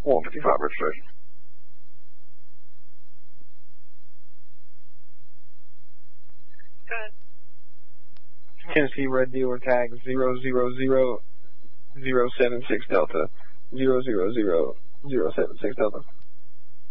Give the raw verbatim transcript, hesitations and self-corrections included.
one fifty-five registration. Tennessee Red Dealer tag zero zero zero zero seven six Delta. Zero zero zero zero seven six Delta.